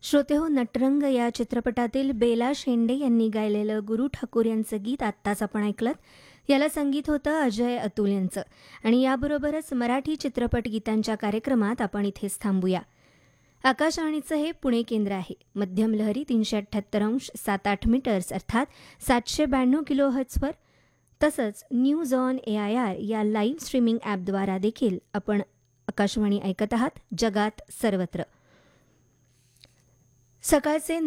श्रोतेहो, नटरंग या चित्रपटातील बेला शेंडे यांनी गायलेलं गुरु ठाकूर यांचं गीत आत्ताच आपण ऐकलं. याला संगीत होतं अजय अतुल यांचं. आणि याबरोबरच मराठी चित्रपट गीतांच्या कार्यक्रमात आपण इथेच थांबूया. आकाशवाणीचं हे पुणे केंद्र आहे. मध्यम लहरी 378.7 मीटर्स अर्थात 792 किलोहर्ट्झवर, तसंच न्यूज ऑन AIR या लाईव्ह स्ट्रीमिंग ॲपद्वारा देखील आपण आकाशवाणी ऐकत आहात जगात सर्वत्र. सकाळचे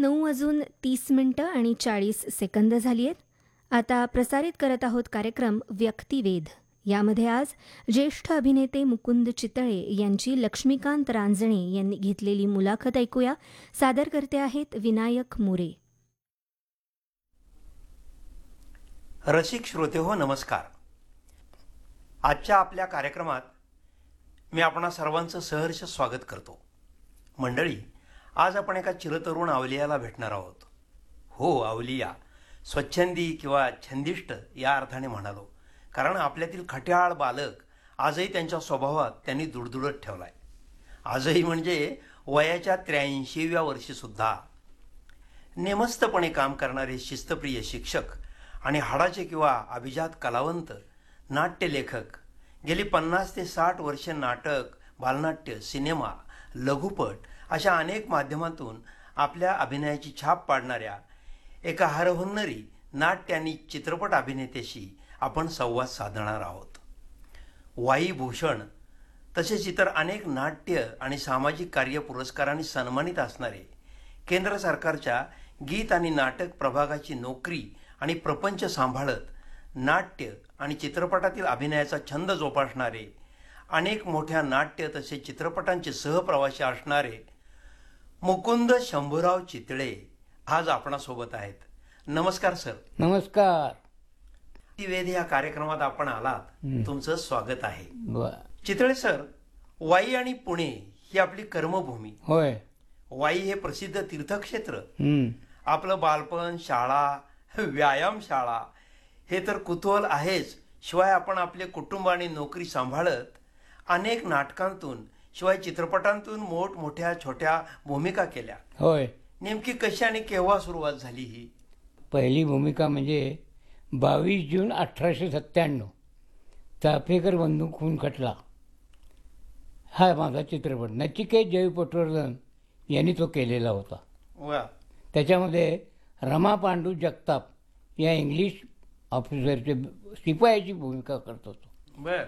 9:30 झाली आहेत. आता प्रसारित करत आहोत कार्यक्रम व्यक्तिवेध. यामध्ये आज ज्येष्ठ अभिनेते मुकुंद चितळे यांची लक्ष्मीकांत रांजणे यांनी घेतलेली मुलाखत ऐकूया. सादर करते आहेत विनायक मोरे. रसिक श्रोते हो, नमस्कार. आजच्या आपल्या कार्यक्रमात मी आपणा सर्वांचं सहर्ष स्वागत करतो. मंडळी, आज आपण एका चिरतरुण अवलियाला भेटणार आहोत. हो, अवलिया, स्वच्छंदी किंवा छंदिष्ट या अर्थाने म्हणालो, कारण आपल्यातील खट्याळ बालक आजही त्यांच्या स्वभावात त्यांनी दुडदुडत ठेवला आहे. आजही म्हणजे वयाच्या 83व्या वर्षीसुद्धा नेमस्तपणे काम करणारे शिस्तप्रिय शिक्षक आणि हाडाचे किंवा अभिजात कलावंत, नाट्यलेखक, गेली 50 ते 60 वर्षे नाटक, बालनाट्य, सिनेमा, लघुपट अशा अनेक माध्यमातून आपल्या अभिनयाची छाप पाडणाऱ्या एका हरहुन्नरी नाट्य आणि चित्रपट अभिनेत्याशी आपण संवाद साधणार आहोत. वाई भूषण तसेच इतर अनेक नाट्य आणि सामाजिक कार्य पुरस्कारांनी सन्मानित असणारे, केंद्र सरकारच्या गीत आणि नाटक प्रभागाची नोकरी आणि प्रपंच सांभाळत नाट्य आणि चित्रपटातील अभिनयाचा छंद जोपासणारे, अनेक मोठ्या नाट्य तसेच चित्रपटांचे सहप्रवासी असणारे मुकुंद शंभूराव चितळे आज आपणासोबत आहेत. नमस्कार सर. नमस्कार. व्यक्तिवेध या कार्यक्रमात आपण आलात, तुमचं स्वागत आहे. बर. चितळे सर, वाई आणि पुणे ही आपली कर्मभूमी. होय. वाई हे प्रसिद्ध तीर्थक्षेत्र, हम्म. आपलं बालपण, शाळा, व्यायामशाळा हे तर कुतूहल आहेच. शिवाय आपण आपले कुटुंब आणि नोकरी सांभाळत अनेक नाटकांतून शिवाय चित्रपटांतून मोठमोठ्या छोट्या भूमिका केल्या. होय. नेमकी कशी आणि केव्हा सुरुवात झाली ही? पहिली भूमिका म्हणजे 22 जून 1897 चाफेकर बंधू खून खटला हा माझा चित्रपट. नचिकेत जय पटवर्धन यांनी तो केलेला होता. वा. त्याच्यामध्ये रमा पांडू जगताप या इंग्लिश ऑफिसरचे शिपायाची भूमिका करत होतो. बर.